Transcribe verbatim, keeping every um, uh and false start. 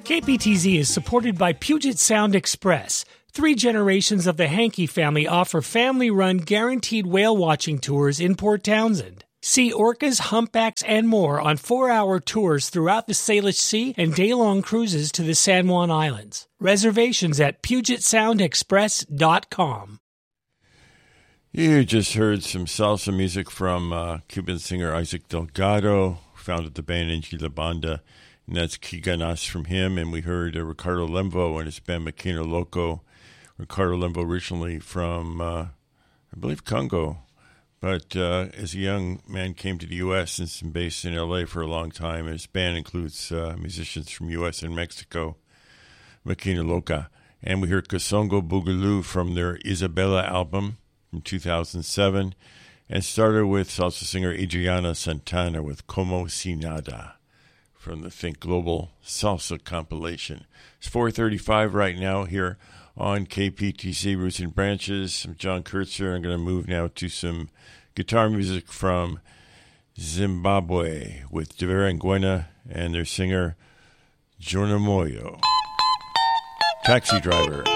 K P T Z is supported by Puget Sound Express. Three generations of the Hankey family offer family-run guaranteed whale-watching tours in Port Townsend. See orcas, humpbacks, and more on four-hour tours throughout the Salish Sea and day-long cruises to the San Juan Islands. Reservations at puget sound express dot com. You just heard some salsa music from uh, Cuban singer Isaac Delgado, who founded the band Inchi La Banda, and that's Kiganas from him. And we heard uh, Ricardo Lemvo and his band Makina Loco. Ricardo Lemvo originally from, uh, I believe, Congo. But uh, as a young man came to the U S and has been based in L A for a long time. His band includes uh, musicians from U S and Mexico, Makina Loca. And we heard Kasongo Boogaloo from their Isabella album from two thousand seven. And started with salsa singer Adriana Santana with Como Si Nada from the Think Global Salsa compilation. It's four thirty-five right now here on K P T C Roots and Branches. I'm John Kurtzer. I'm going to move now to some guitar music from Zimbabwe with Devera Ngwena and their singer Jornamoyo. Taxi Driver.